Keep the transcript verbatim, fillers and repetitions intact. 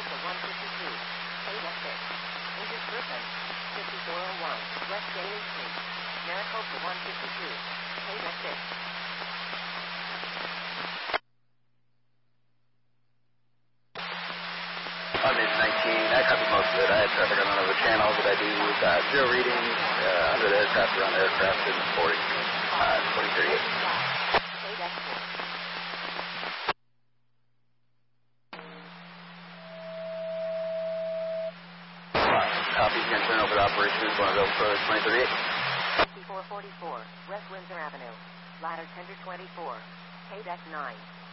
Maricopa one fifty-two, Ada six. Injured person, fifty-four oh one, West Daly Street, Maricopa one fifty-two, Ada six. Monday nineteen, I copied most of it. I had traffic on another channel that I do. Uh, zero readings uh, under the aircraft, around the aircraft, and forty, uh, twenty thirty-eight. Ada four. Copy, you can turn over to operations, one of those for twenty thirty-eight. fifty-four forty-four, West Windsor Avenue, ladder tender twenty-four, K D E C nine.